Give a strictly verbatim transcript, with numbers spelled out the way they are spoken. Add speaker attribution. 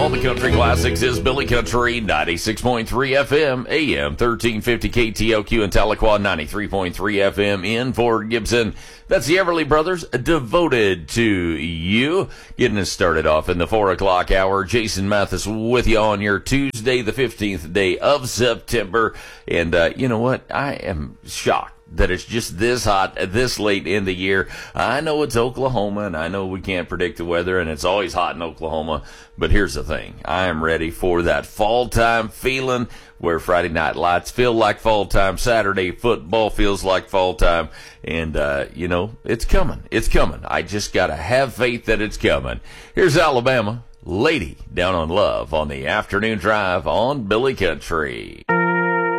Speaker 1: all the country classics is Billy Country, ninety-six point three F M, A M thirteen fifty K T L Q in Tahlequah, ninety-three point three F M in Fort Gibson. That's the Everly Brothers, devoted to you. Getting us started off in the four o'clock hour. Jason Mathis with you on your Tuesday, the fifteenth day of September. And uh, you know what? I am shocked that it's just this hot this late in the year. I know it's Oklahoma, and I know we can't predict the weather, and it's always hot in Oklahoma. But here's the thing. I am ready for that fall-time feeling where Friday night lights feel like fall time, Saturday football feels like fall time, and, uh, you know, it's coming. It's coming. I just got to have faith that it's coming. Here's Alabama, Lady Down on Love on the afternoon drive on Billy Country.